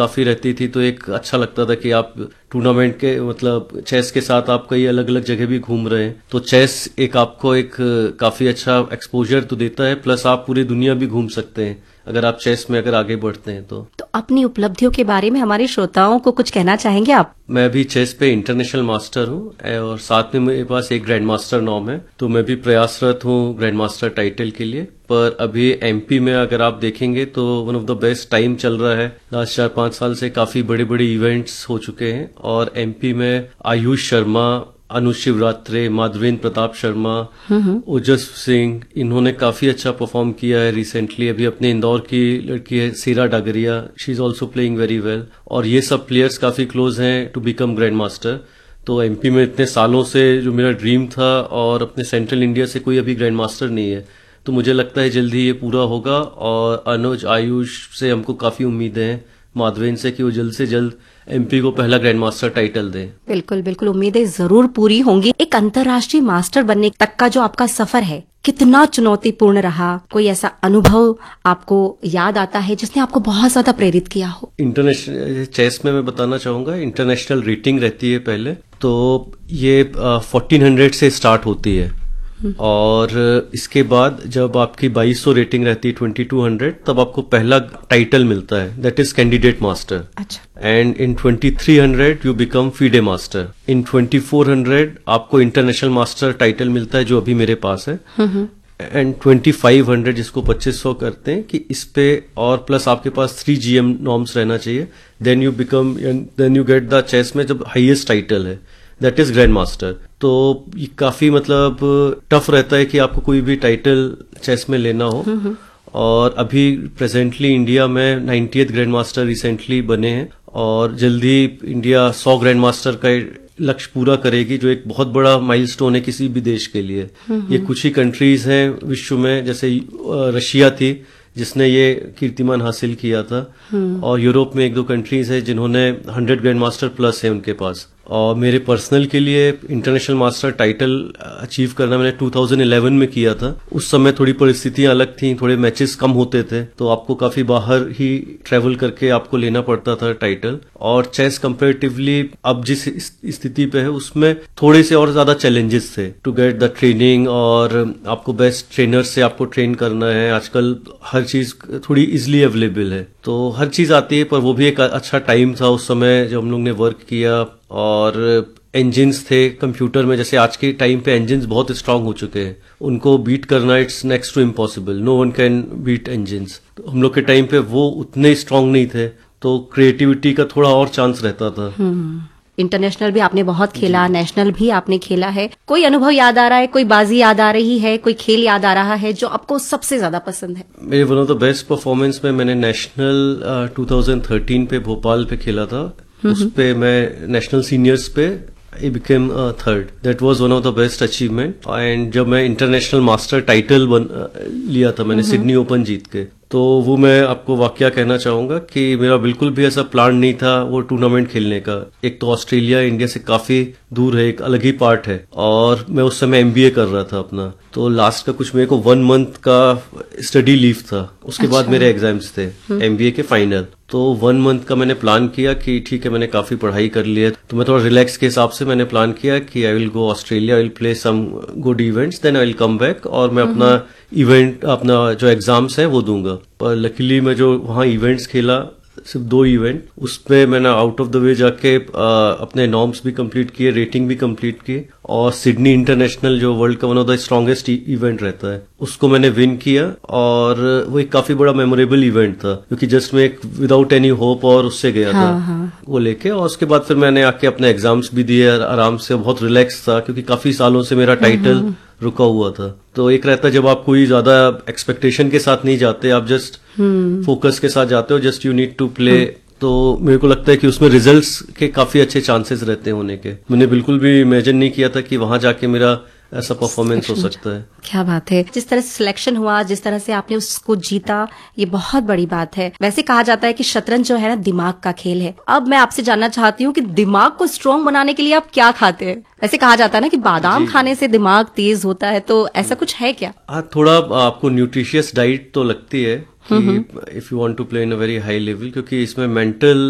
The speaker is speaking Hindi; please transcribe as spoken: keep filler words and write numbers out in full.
काफ़ी रहती थी, तो एक अच्छा लगता था कि आप टूर्नामेंट के मतलब चेस के साथ आप कई अलग अलग जगह भी घूम रहे हैं, तो चेस एक आपको एक काफ़ी अच्छा एक्सपोजर तो देता है, प्लस आप पूरी दुनिया भी घूम सकते हैं अगर आप चेस में अगर आगे बढ़ते हैं तो तो अपनी उपलब्धियों के बारे में हमारे श्रोताओं को कुछ कहना चाहेंगे आप? मैं अभी चेस पे इंटरनेशनल मास्टर हूँ और साथ में मेरे पास एक ग्रैंड मास्टर नॉम है, तो मैं भी प्रयासरत हूँ ग्रैंड मास्टर टाइटल के लिए। पर अभी एमपी में अगर आप देखेंगे तो one of the best time चल रहा है। लास्ट चार पांच साल से काफी बड़े बड़े इवेंट्स हो चुके हैं और एमपी में आयुष शर्मा, अनुज शिवरात्रे, माधवेंद्र प्रताप शर्मा, ओजस सिंह, इन्होंने काफी अच्छा परफॉर्म किया है रिसेंटली। अभी अपने इंदौर की लड़की है सीरा Dagaria, she is also playing very well, और ये सब प्लेयर्स काफी क्लोज हैं टू बिकम ग्रैंड मास्टर। तो एमपी में इतने सालों से जो मेरा ड्रीम था, और अपने सेंट्रल इंडिया से कोई अभी ग्रैंड मास्टर नहीं है, तो मुझे लगता है जल्दी ये पूरा होगा। और अनुज, आयुष से हमको काफी उम्मीदें हैं, माधवेंद्र से, कि वो जल्द से जल्द एमपी को पहला ग्रैंड मास्टर टाइटल दें। बिल्कुल बिल्कुल, उम्मीदें जरूर पूरी होंगी। एक अंतर्राष्ट्रीय मास्टर बनने तक का जो आपका सफर है, कितना चुनौतीपूर्ण रहा? कोई ऐसा अनुभव आपको याद आता है जिसने आपको बहुत ज्यादा प्रेरित किया हो? इंटरनेशनल चेस में मैं बताना चाहूंगा, इंटरनेशनल रेटिंग रहती है पहले, तो ये फोर्टीन हंड्रेड से स्टार्ट होती है, और इसके बाद जब आपकी बाईस सौ रेटिंग रहती है, ट्वेंटी टू हंड्रेड, तब आपको पहला टाइटल मिलता है, दैट इज कैंडिडेट मास्टर। अच्छा। And in twenty three hundred you become FIDE master. In twenty four hundred आपको इंटरनेशनल मास्टर टाइटल मिलता है, जो अभी मेरे पास है। एंड ट्वेंटी फाइव हंड्रेड, जिसको पच्चीस सौ करते हैं, कि इस पे और प्लस आपके पास थ्री जीएम नॉर्म्स रहना चाहिए, then you become then you get the chess में जब हाईएस्ट टाइटल है, दैट इज ग्रैंड मास्टर। तो ये काफी मतलब टफ रहता है कि आपको कोई भी टाइटल चेस में लेना हो। और अभी प्रेजेंटली इंडिया में नाइंटिएथ ग्रैंड मास्टर रिसेंटली बने हैं, और जल्दी इंडिया सौ ग्रैंड मास्टर का लक्ष्य पूरा करेगी, जो एक बहुत बड़ा माइलस्टोन है किसी भी देश के लिए। ये कुछ ही कंट्रीज हैं विश्व में, जैसे रशिया थी जिसने ये कीर्तिमान हासिल किया था, और यूरोप में एक दो कंट्रीज है जिन्होंने हंड्रेड ग्रैंड मास्टर प्लस है उनके पास। और मेरे पर्सनल के लिए इंटरनेशनल मास्टर टाइटल अचीव करना मैंने टू थाउजेंड इलेवन में किया था। उस समय थोड़ी परिस्थितियां अलग थी, थोड़े मैचेस कम होते थे, तो आपको काफी बाहर ही ट्रेवल करके आपको लेना पड़ता था टाइटल। और चेस कंपैरेटिवली अब जिस स्थिति पे है उसमें थोड़े से और ज्यादा चैलेंजेस थे टू गेट द ट्रेनिंग, और आपको बेस्ट ट्रेनर से आपको ट्रेन करना है। आजकल हर चीज थोड़ी इजिली अवेलेबल है, तो हर चीज आती है, पर वो भी एक अच्छा टाइम था उस समय जब हम लोग ने वर्क किया। और इंजिन्स थे कंप्यूटर में, जैसे आज के टाइम पे इंजिन्स बहुत स्ट्रांग हो चुके हैं, उनको बीट करना it's next to impossible, no one can beat engines. हम लोग के टाइम पे वो उतने स्ट्रांग नहीं थे, तो क्रिएटिविटी का थोड़ा और चांस रहता था। इंटरनेशनल भी आपने बहुत खेला, नेशनल भी आपने खेला है। कोई अनुभव याद आ रहा है, कोई बाजी याद आ रही है, कोई खेल याद आ रहा है जो आपको सबसे ज्यादा पसंद है? मेरे one of the best performance में मैंने नेशनल टू थाउजेंड थर्टीन पे भोपाल पे खेला था। उस पे मैं नेशनल सीनियर्स पे I became third, that was one of the best achievement. And जब मैं इंटरनेशनल मास्टर टाइटल बन लिया था मैंने सिडनी ओपन जीत के, तो वो मैं आपको वाकया कहना चाहूंगा कि मेरा बिल्कुल भी ऐसा प्लान नहीं था वो टूर्नामेंट खेलने का। एक तो ऑस्ट्रेलिया इंडिया से काफी दूर है, एक अलग ही पार्ट है, और मैं उस समय एमबीए कर रहा था अपना, तो लास्ट का कुछ मेरे को वन मंथ का स्टडी लीव था। उसके अच्छा। बाद मेरे एग्जाम्स थे एमबीए के फाइनल, तो वन मंथ का मैंने प्लान किया कि ठीक है मैंने काफी पढ़ाई कर ली है, तो मैं थोड़ा रिलैक्स के हिसाब से मैंने प्लान किया कि I will go Australia, I will play some good events, then I will come back, और मैं अपना इवेंट अपना जो एग्जाम्स है वो दूंगा। पर लकीली मैं जो वहाँ इवेंट्स खेला, सिर्फ दो इवेंट, उसपे मैंने आउट ऑफ द वे जाके आ, अपने नॉर्म्स भी कंप्लीट किए, रेटिंग भी कंप्लीट की, और सिडनी इंटरनेशनल जो वर्ल्ड का one of the strongest event रहता है उसको मैंने विन किया। और वो एक काफी बड़ा मेमोरेबल इवेंट था, क्योंकि जस्ट मैं एक विदाउट एनी होप और उससे गया हाँ, था हाँ. वो लेके, और उसके बाद फिर मैंने आके अपने एग्जाम्स भी दिए आराम से, बहुत रिलैक्स था, क्योंकि काफी सालों से मेरा टाइटल रुका हुआ था। तो एक रहता है जब आप कोई ज्यादा एक्सपेक्टेशन के साथ नहीं जाते, आप जस्ट फोकस के साथ जाते हो, just you need to play, तो मेरे को लगता है कि उसमें रिजल्ट्स के काफी अच्छे चांसेस रहते हैं होने के। मैंने बिल्कुल भी इमेजिन नहीं किया था कि वहां जाके मेरा ऐसा परफॉर्मेंस हो सकता है। क्या बात है, जिस तरह से सिलेक्शन हुआ, जिस तरह से आपने उसको जीता, ये बहुत बड़ी बात है। वैसे कहा जाता है कि शतरंज जो है ना दिमाग का खेल है। अब मैं आपसे जानना चाहती हूँ कि दिमाग को स्ट्रांग बनाने के लिए आप क्या खाते हैं? वैसे कहा जाता है ना कि बादाम खाने से दिमाग तेज होता है, तो ऐसा कुछ है क्या? हाँ, थोड़ा आपको न्यूट्रिशियस डाइट तो लगती है कि if you want to play in a very high level, क्योंकि इसमें मेंटल